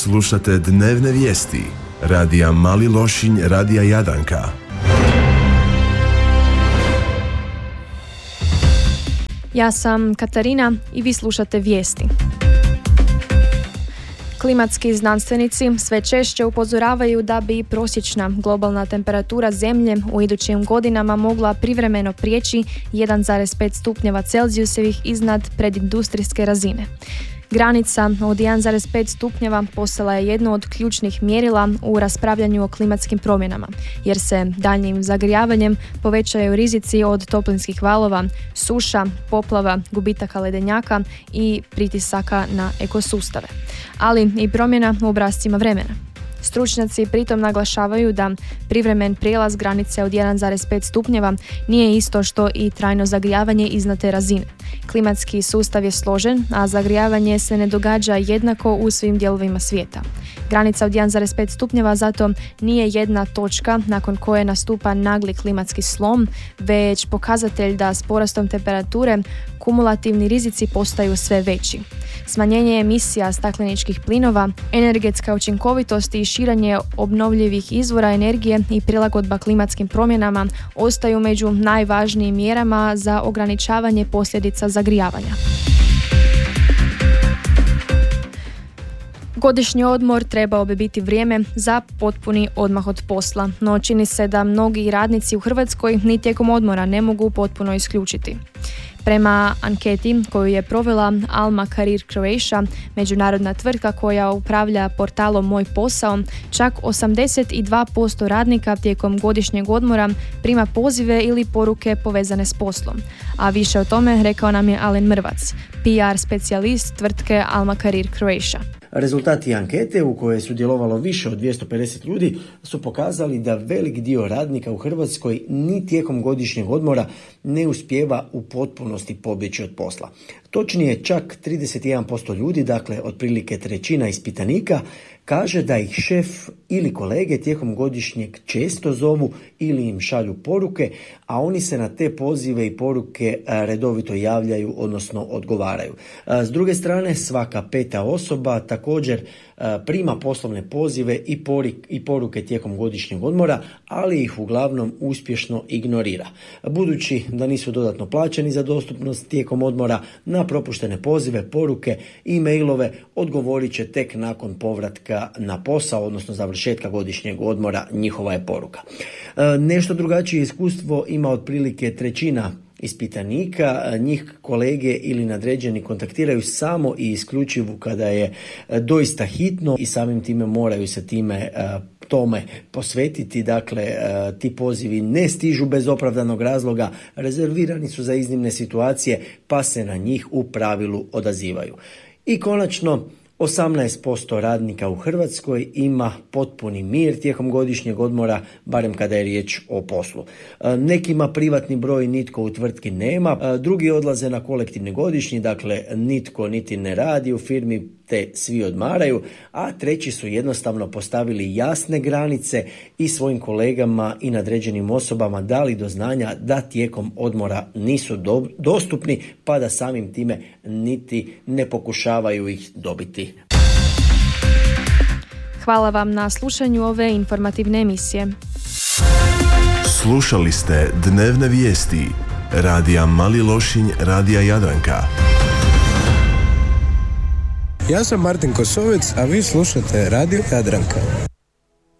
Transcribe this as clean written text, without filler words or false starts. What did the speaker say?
Slušate dnevne vijesti radija Mali Lošinj, radija Jadranka. Ja sam Katarina i vi slušate vijesti. Klimatski znanstvenici sve češće upozoravaju da bi prosječna globalna temperatura Zemlje u idućim godinama mogla privremeno prijeći 1,5 stupnjeva Celzijusevih iznad predindustrijske razine. Granica od 1,5 stupnjeva postala je jedno od ključnih mjerila u raspravljanju o klimatskim promjenama, jer se daljnjim zagrijavanjem povećaju rizici od toplinskih valova, suša, poplava, gubitaka ledenjaka i pritisaka na ekosustave, ali i promjena u obrascima vremena. Stručnjaci pritom naglašavaju da privremen prijelaz granice od 1,5 stupnjeva nije isto što i trajno zagrijavanje iznad te razine. Klimatski sustav je složen, a zagrijavanje se ne događa jednako u svim dijelovima svijeta. Granica od 1,5 stupnjeva zato nije jedna točka nakon koje nastupa nagli klimatski slom, već pokazatelj da s porastom temperature kumulativni rizici postaju sve veći. Smanjenje emisija stakleničkih plinova, energetska učinkovitost i širenje obnovljivih izvora energije i prilagodba klimatskim promjenama ostaju među najvažnijim mjerama za ograničavanje posljedica zagrijavanja. Godišnji odmor trebao bi biti vrijeme za potpuni odmah od posla, no čini se da mnogi radnici u Hrvatskoj ni tijekom odmora ne mogu potpuno isključiti. Prema anketi koju je provela Alma Career Croatia, međunarodna tvrtka koja upravlja portalom Moj posao, čak 82% radnika tijekom godišnjeg odmora prima pozive ili poruke povezane s poslom. A više o tome rekao nam je Alen Mrvac, PR specijalist tvrtke Alma Career Croatia. Rezultati ankete u kojoj je sudjelovalo više od 250 ljudi su pokazali da velik dio radnika u Hrvatskoj ni tijekom godišnjeg odmora ne uspijeva u potpunosti pobjeći od posla. Točnije, čak 31% ljudi, dakle otprilike trećina ispitanika, kaže da ih šef ili kolege tijekom godišnjeg često zovu ili im šalju poruke, a oni se na te pozive i poruke redovito javljaju, odnosno odgovaraju. S druge strane, svaka peta osoba također prima poslovne pozive i poruke tijekom godišnjeg odmora, ali ih uglavnom uspješno ignorira. Budući da nisu dodatno plaćeni za dostupnost tijekom odmora, na propuštene pozive, poruke i mailove odgovorit će tek nakon povratka na posao, odnosno završetka godišnjeg odmora, njihova je poruka. Nešto drugačije iskustvo ima otprilike trećina ispitanika, njih kolege ili nadređeni kontaktiraju samo i isključivo kada je doista hitno i samim time moraju se tome posvetiti. Dakle, ti pozivi ne stižu bez opravdanog razloga, rezervirani su za iznimne situacije, pa se na njih u pravilu odazivaju. I konačno, 18% radnika u Hrvatskoj ima potpuni mir tijekom godišnjeg odmora, barem kada je riječ o poslu. Nekima privatni broj nitko u tvrtki nema, drugi odlaze na kolektivni godišnji, dakle nitko niti ne radi u firmi, te svi odmaraju, a treći su jednostavno postavili jasne granice i svojim kolegama i nadređenim osobama dali do znanja da tijekom odmora nisu dostupni, pa da samim time niti ne pokušavaju ih dobiti. Hvala vam na slušanju ove informativne emisije. Slušali ste dnevne vijesti radija Mali Lošinj, radija Jadranka. Ja sam Martin Kosovec, a vi slušate Radio Jadranka.